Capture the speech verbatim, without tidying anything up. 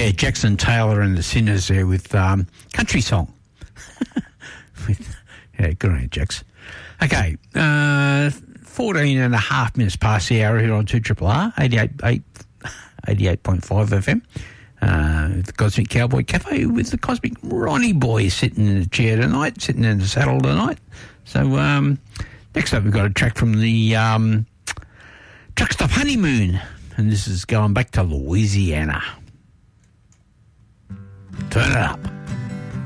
Yeah, Jackson Taylor and the Sinners there with um, Country Song. with, yeah, good on you, Jax. Okay, uh, fourteen and a half minutes past the hour here on two R R R, eighty-eight point five F M. Uh, the Cosmic Cowboy Cafe with the Cosmic Ronnie Boy sitting in the chair tonight, sitting in the saddle tonight. So um, next up we've got a track from the um, Truck Stop Honeymoon, and this is going back to Louisiana. Turn it up.